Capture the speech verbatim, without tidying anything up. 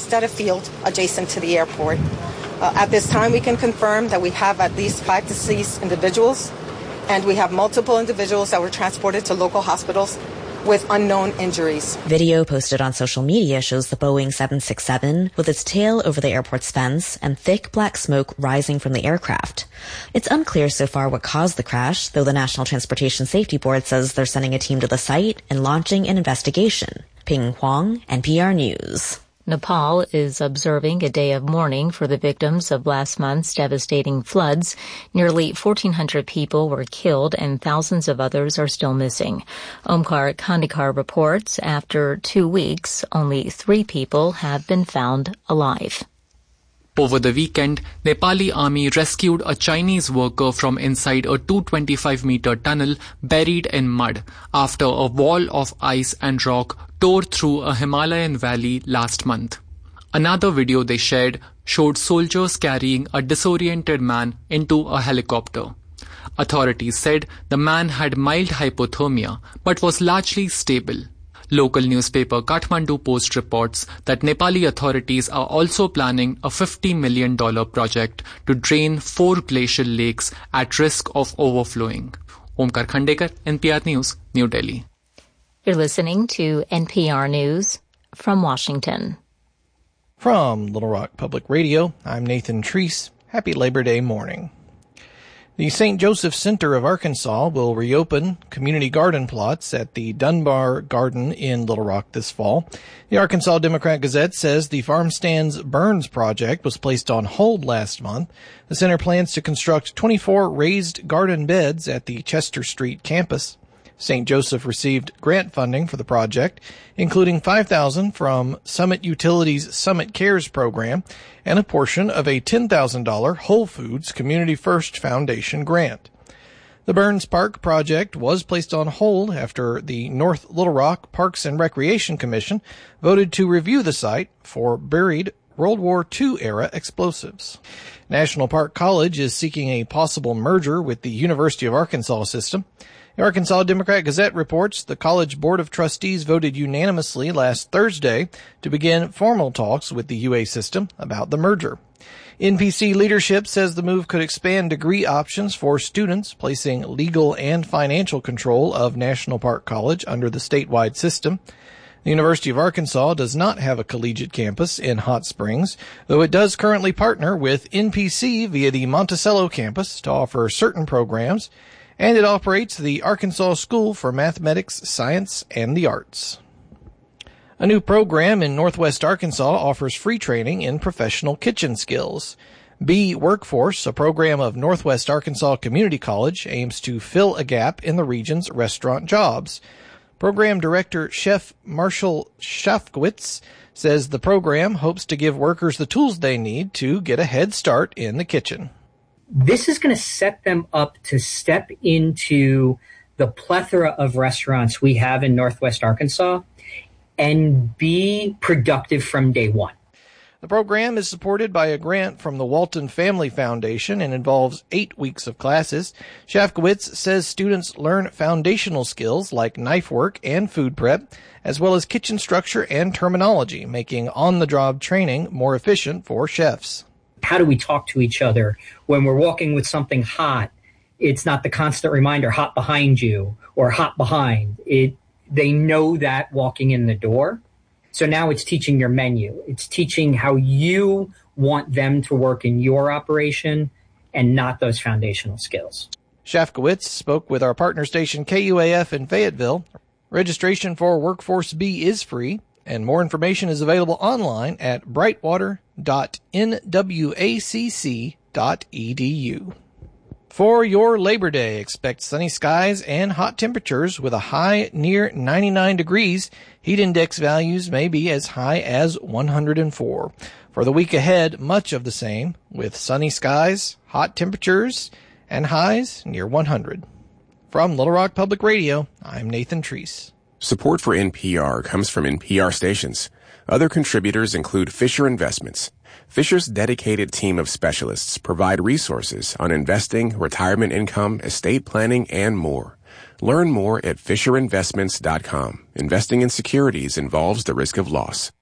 just at a field adjacent to the airport. Uh, at this time, we can confirm that we have at least five deceased individuals, and we have multiple individuals that were transported to local hospitals with unknown injuries. Video posted on social media shows the Boeing seven sixty-seven with its tail over the airport's fence and thick black smoke rising from the aircraft. It's unclear so far what caused the crash, though the National Transportation Safety Board says they're sending a team to the site and launching an investigation. Ping Huang, N P R News. Nepal is observing a day of mourning for the victims of last month's devastating floods. Nearly fourteen hundred people were killed and thousands of others are still missing. Omkar Khandekar reports after two weeks, only three people have been found alive. Over the weekend, Nepali army rescued a Chinese worker from inside a two hundred twenty-five meter tunnel buried in mud after a wall of ice and rock tore through a Himalayan valley last month. Another video they shared showed soldiers carrying a disoriented man into a helicopter. Authorities said the man had mild hypothermia but was largely stable. Local newspaper Kathmandu Post reports that Nepali authorities are also planning a fifty million dollars project to drain four glacial lakes at risk of overflowing. Omkar Khandekar, N P R News, New Delhi. You're listening to N P R News from Washington. From Little Rock Public Radio, I'm Nathan Treese. Happy Labor Day morning. The Saint Joseph Center of Arkansas will reopen community garden plots at the Dunbar Garden in Little Rock this fall. The Arkansas Democrat-Gazette says the Farm Stands Burns project was placed on hold last month. The center plans to construct twenty-four raised garden beds at the Chester Street campus. Saint Joseph received grant funding for the project, including five thousand dollars from Summit Utilities' Summit Cares program and a portion of a ten thousand dollars Whole Foods Community First Foundation grant. The Burns Park project was placed on hold after the North Little Rock Parks and Recreation Commission voted to review the site for buried World War Two era explosives. National Park College is seeking a possible merger with the University of Arkansas system. The Arkansas Democrat-Gazette reports the College Board of Trustees voted unanimously last Thursday to begin formal talks with the U A system about the merger. N P C leadership says the move could expand degree options for students, placing legal and financial control of National Park College under the statewide system. The University of Arkansas does not have a collegiate campus in Hot Springs, though it does currently partner with N P C via the Monticello campus to offer certain programs, and it operates the Arkansas School for Mathematics, Science, and the Arts. A new program in Northwest Arkansas offers free training in professional kitchen skills. B Workforce, a program of Northwest Arkansas Community College, aims to fill a gap in the region's restaurant jobs. Program Director Chef Marshall Schafkowitz says the program hopes to give workers the tools they need to get a head start in the kitchen. This is going to set them up to step into the plethora of restaurants we have in Northwest Arkansas and be productive from day one. The program is supported by a grant from the Walton Family Foundation and involves eight weeks of classes. Schafkowitz says students learn foundational skills like knife work and food prep, as well as kitchen structure and terminology, making on-the-job training more efficient for chefs. How do we talk to each other when we're walking with something hot? It's not the constant reminder, hot behind you or hot behind. It, they know that walking in the door. So now it's teaching your menu. It's teaching how you want them to work in your operation and not those foundational skills. Schafkowitz spoke with our partner station K U A F in Fayetteville. Registration for Workforce B is free, and more information is available online at brightwater dot n w a c c dot e d u. For your Labor Day, expect sunny skies and hot temperatures with a high near ninety-nine degrees. Heat index values may be as high as one hundred four. For the week ahead, much of the same, with sunny skies, hot temperatures, and highs near one hundred. From Little Rock Public Radio, I'm Nathan Treese. Support for N P R comes from N P R stations. Other contributors include Fisher Investments. Fisher's dedicated team of specialists provide resources on investing, retirement income, estate planning, and more. Learn more at fisher investments dot com. Investing in securities involves the risk of loss.